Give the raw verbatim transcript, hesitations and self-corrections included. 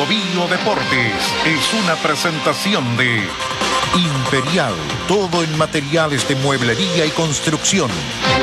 Bio Bio Deportes es una presentación de Imperial, todo en materiales de mueblería y construcción.